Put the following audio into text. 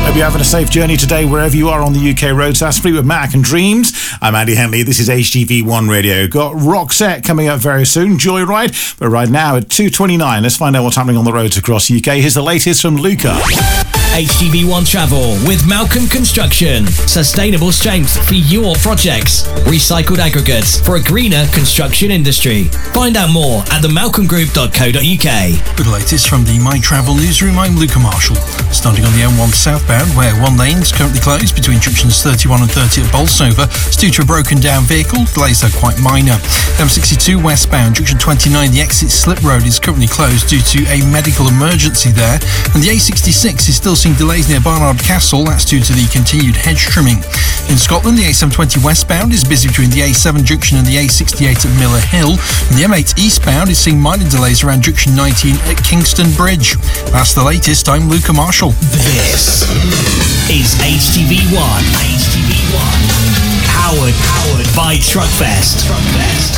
Hope you're having a safe journey today wherever you are on the UK roads. That's Fleetwood Mac and Dreams. I'm Andy Henley. This is HTV1 Radio. Got Roxette coming up very soon, Joyride. But right now at 2:29, let's find out what's happening on the roads across the UK. Here's the latest from Luca. HTV1 Travel with Malcolm Construction. Sustainable strength for your projects. Recycled aggregates for a greener construction industry. Find out more at themalcolmgroup.co.uk. With the latest from the My Travel newsroom, I'm Luca Marshall. Starting on the M1 southbound, where one lane is currently closed between junctions 31 and 30 at Bolsover. It's due to a broken down vehicle. Delays are quite minor. M62 westbound, junction 29, the exit slip road is currently closed due to a medical emergency there. And the A66 is still seeing delays near Barnard Castle. That's due to the continued hedge trimming. In Scotland, the A720 westbound is busy between the A7 junction and the A68 at Miller Hill. And the M8 eastbound is seeing minor delays around junction 19 at Kingston Bridge. That's the latest. I'm Luca Marshall. This is HTV1. HTV1. Powered by Truckfest.